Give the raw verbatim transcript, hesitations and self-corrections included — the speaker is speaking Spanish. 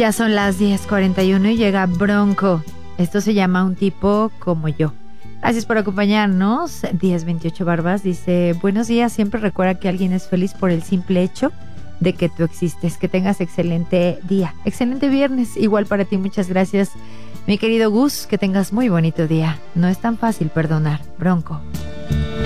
Ya son las diez cuarenta y uno y llega Bronco. Esto se llama Un tipo como yo. Gracias por acompañarnos. diez veintiocho Barbas dice: buenos días, siempre recuerda que alguien es feliz por el simple hecho de que tú existes. Que tengas excelente día, excelente viernes. Igual para ti, muchas gracias, mi querido Gus. Que tengas muy bonito día. No es tan fácil perdonar. Bronco.